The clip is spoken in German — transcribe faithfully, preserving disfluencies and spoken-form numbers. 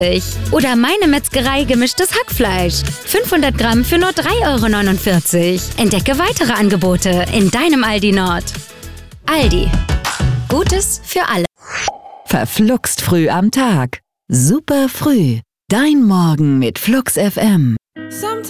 Oder meine Metzgerei gemischtes Hackfleisch. fünfhundert Gramm für nur drei Euro neunundvierzig. Entdecke weitere Angebote in deinem Aldi Nord. Aldi. Gutes für alle. Verfluxt früh am Tag. Super früh. Dein Morgen mit Flux F M. Sometimes